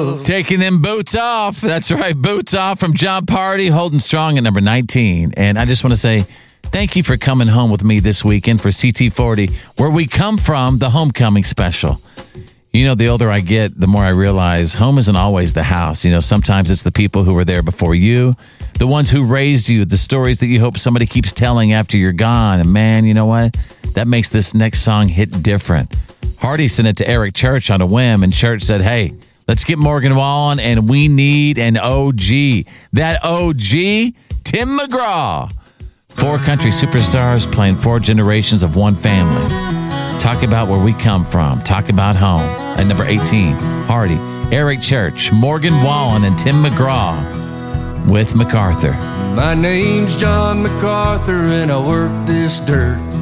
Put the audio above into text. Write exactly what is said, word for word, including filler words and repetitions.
love. Taking them boots off. That's right. Boots off from John Party, holding strong at number nineteen. And I just want to say thank you for coming home with me this weekend for C T forty, where we come from, the homecoming special. You know, the older I get, the more I realize home isn't always the house. You know, sometimes it's the people who were there before you, the ones who raised you, the stories that you hope somebody keeps telling after you're gone. And man, you know what? That makes this next song hit different. Hardy sent it to Eric Church on a whim, and Church said, hey, let's get Morgan Wallen, and we need an O G. That O G, Tim McGraw. Four country superstars playing four generations of one family. Talk about where we come from. Talk about home. At number eighteen, Hardy, Eric Church, Morgan Wallen, and Tim McGraw with MacArthur. My name's John MacArthur, and I work this dirt.